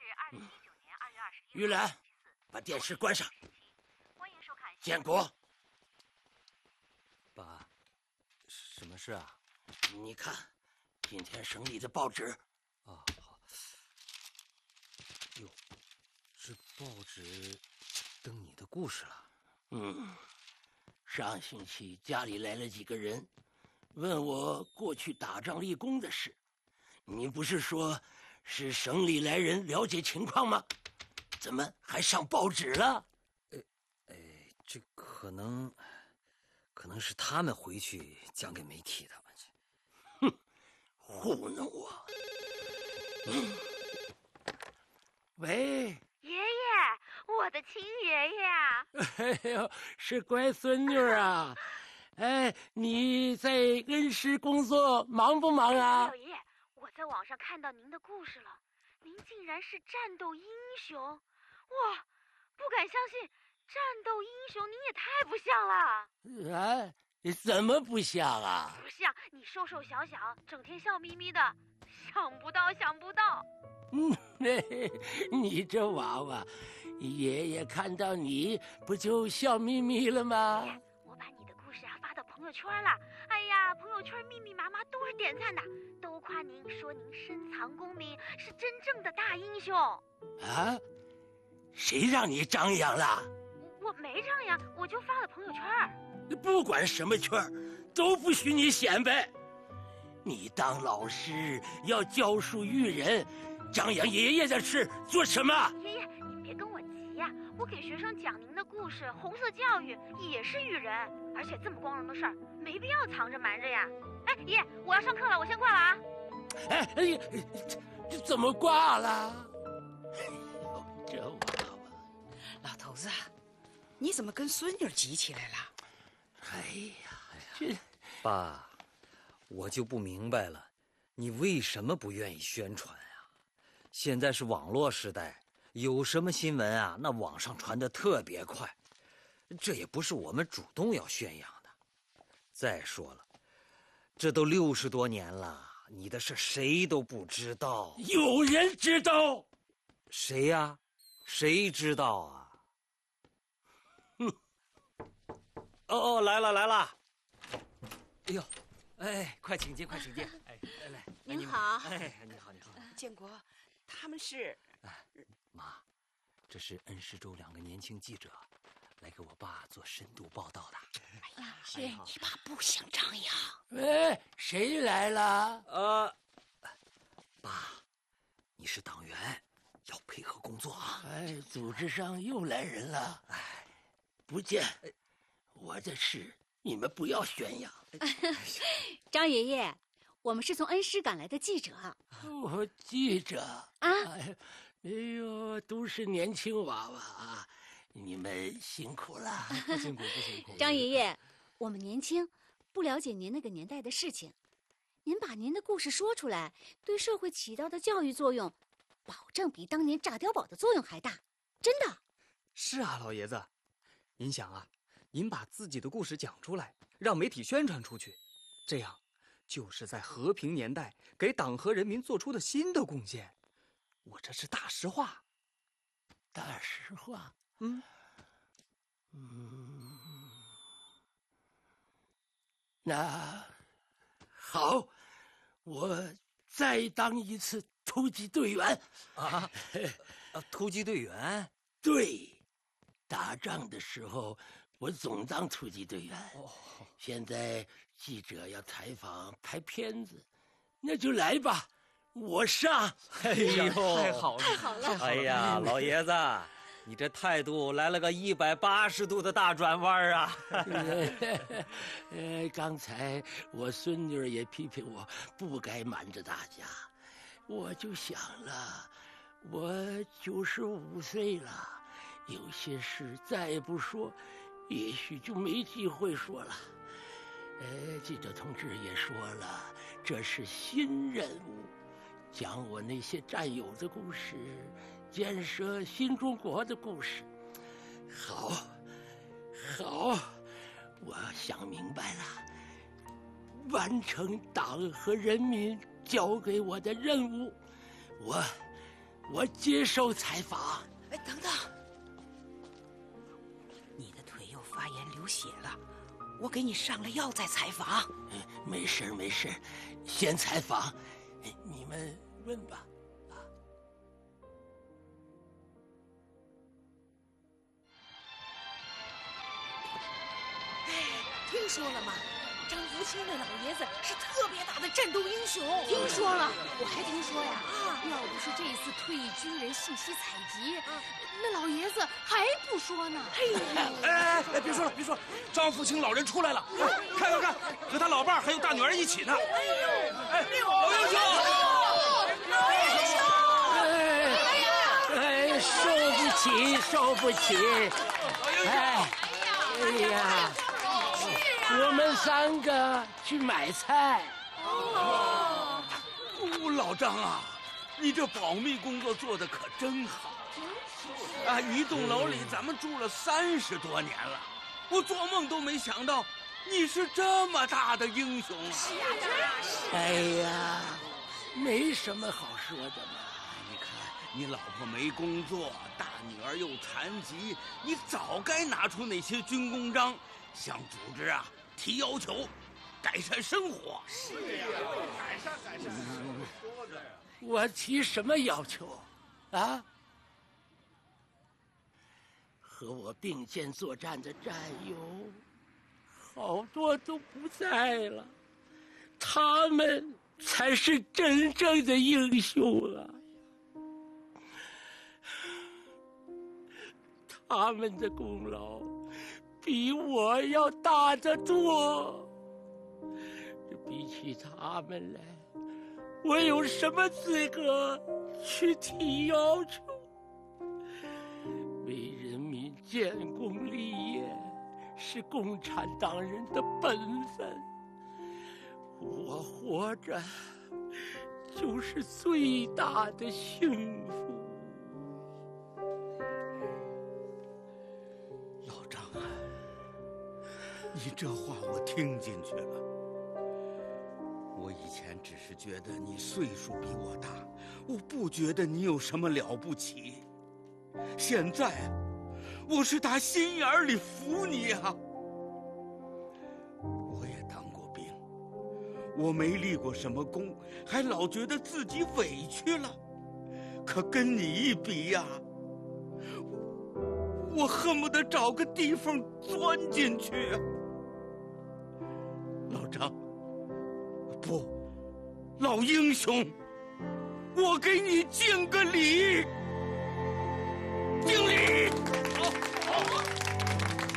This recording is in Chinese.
2019年2月21日。 玉兰，把电视关上。 欢迎收看。 建国， 爸，什么事啊？ 你看，今天省里的报纸。 啊，好。哟，这报纸登你的故事了。 上星期家里来了几个人，问我过去打仗立功的事。你不是说是省里来人了解情况吗？怎么还上报纸了？ 这可能是他们回去讲给媒体的。 哼，糊弄我。喂， 爷爷，我的亲爷爷啊！ 哎呦，是乖孙女啊！哎，你在恩施工作忙不忙啊？ 老爷，我在网上看到您的故事了，您竟然是战斗英雄！哇，不敢相信，战斗英雄您也太不像了！ 啊，怎么不像啊？ 不像，你瘦瘦小小，整天笑眯眯的，想不到。 你这娃娃，爷爷看到你不就笑眯眯了吗？ 我把你的故事发到朋友圈了，哎呀，朋友圈密密麻麻都是点赞的，都夸您，说您深藏功名，是真正的大英雄。 啊？谁让你张扬了？ 我没张扬，我就发了朋友圈。 不管什么圈都不许你显摆。你当老师要教书育人，张扬爷爷的事做什么？ 爷爷，您别跟我急呀，我给学生讲您的故事，红色教育也是育人，而且这么光荣的事儿，没必要藏着瞒着呀。哎，爷，我要上课了，我先挂了啊。 哎，这怎么挂了？哎呦，这娃娃！ 老头子，你怎么跟孙女急起来了？ 哎呀，这爸，我就不明白了，你为什么不愿意宣传啊？现在是网络时代，有什么新闻啊，那网上传得特别快，这也不是我们主动要宣扬的。再说了，这都60多年了，你的事谁都不知道。 有人知道？ 谁呀？谁知道啊？哦，来了！哎呦，哎，快请进！哎，来， 您好。 哎，你好。 建国，他们是…… 妈，这是恩施州2个年轻记者，来给我爸做深度报道的。 哎呀，你爸不想张扬。 哎，谁来了？ 爸，你是党员，要配合工作啊。 哎，组织上又来人了。哎，不见。我的事你们不要宣扬。 张爷爷，我们是从恩施赶来的记者。 我记者啊！ 哎呦，都是年轻娃娃啊，你们辛苦了。 不辛苦。 张爷爷，我们年轻，不了解您那个年代的事情，您把您的故事说出来，对社会起到的教育作用，保证比当年炸碉堡的作用还大，真的。 是啊，老爷子，您想啊，您把自己的故事讲出来，让媒体宣传出去，这样就是在和平年代给党和人民做出的新的贡献。我这是大实话。 大实话？那好，我再当一次突击队员。 突击队员？ 对，打仗的时候我总当突击队员。现在记者要采访拍片子，那就来吧，我上。 哎呦， 太好了！ 哎呀，老爷子，你这态度来了个180度的大转弯啊！ 刚才我孙女也批评我不该瞒着大家，我就想了，我95岁了，有些事再不说，也许就没机会说了。记者同志也说了，这是新任务，讲我那些战友的故事，建设新中国的故事。好，我想明白了，完成党和人民交给我的任务， 我接受采访。 哎，等等，你的腿又发炎流血了，我给你上了药再采访。 没事没事，先采访，你们问吧。 听说了吗？张福清的老爷子是特别大的战斗英雄。 听说了，我还听说呀，要不是这次退役军人信息采集，那老爷子还不说呢。 哎，别说了，别说了，张福清老人出来了，看看看，和他老伴还有大女儿一起呢。哎，老英雄，老英雄！ 哎，受不起！哎呀，我们3个去买菜。 老张啊，你这保密工作做得可真好啊！一栋楼里咱们住了30多年了，我做梦都没想到你是这么大的英雄啊！ 哎呀，没什么好说的嘛。 你看，你老婆没工作，大女儿又残疾，你早该拿出那些军功章，向组织啊提要求，改善生活。是呀，改善。 我提什么要求啊？和我并肩作战的战友好多都不在了，他们才是真正的英雄啊！他们的功劳比我要大得多。比起他们来，我有什么资格去提要求？为人民建功立业是共产党人的本分，我活着就是最大的幸福。 老张啊，你这话我听进去了。我以前只是觉得你岁数比我大，我不觉得你有什么了不起。现在，我是打心眼里服你啊！我也当过兵，我没立过什么功，还老觉得自己委屈了。可跟你一比呀，我恨不得找个地缝钻进去啊！老张，不，老英雄，我给你敬个礼。